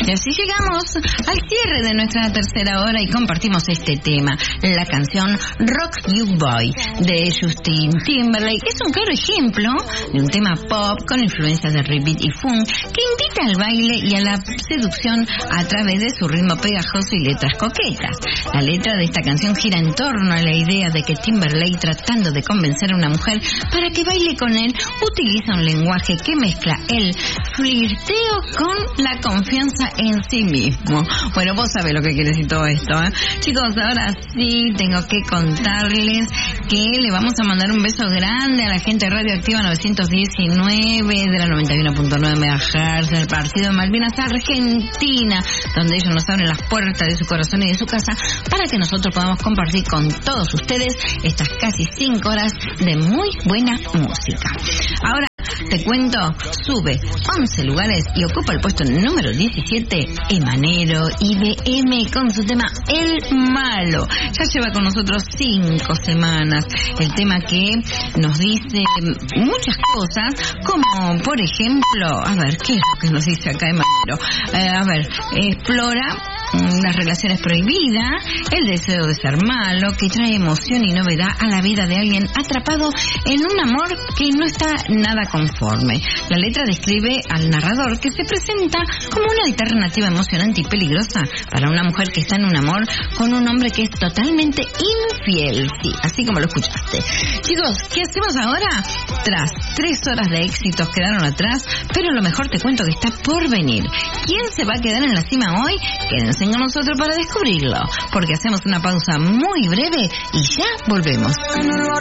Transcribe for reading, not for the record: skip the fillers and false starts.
Y así llegamos al cierre de nuestra tercera hora y compartimos este tema, la canción Rock You Boy de Justin Timberlake. Es un claro ejemplo de un tema pop con influencias de rebeat y funk que invita al baile y a la seducción a través de su ritmo pegajoso y letras coquetas. La letra de esta canción gira en torno a la idea de que Timberlake, tratando de convencer a una mujer para que baile con él, utiliza un lenguaje que mezcla el flirteo con la confianza en sí mismo. Bueno, vos sabés lo que quiere decir todo esto, ¿eh? Chicos, ahora sí tengo que contarles que le vamos a mandar un beso grande a la gente de Radioactiva 919 de la 91.9 MHz del partido de Malvinas Argentina, donde ellos nos abren las puertas de su corazón y de su casa para que nosotros podamos compartir con todos ustedes estas casi 5 horas de muy buena música. Ahora te cuento, sube 11 lugares y ocupa el puesto número 17, Emanero IBM con su tema El Malo. Ya lleva con nosotros 5 semanas. El tema que nos dice muchas cosas, como por ejemplo, a ver, ¿qué es lo que nos dice acá Emanero? Explora las relaciones prohibidas, el deseo de ser malo, que trae emoción y novedad a la vida de alguien atrapado en un amor que no está nada conforme. La letra describe al narrador que se presenta como una alternativa emocionante y peligrosa para una mujer que está en un amor con un hombre que es totalmente infiel. Sí, así como lo escuchaste. Chicos, ¿qué hacemos ahora? Tras 3 horas de éxitos quedaron atrás, pero lo mejor te cuento que está por venir. ¿Quién se va a quedar en la cima hoy? Quédense con nosotros para descubrirlo, porque hacemos una pausa muy breve y ya volvemos.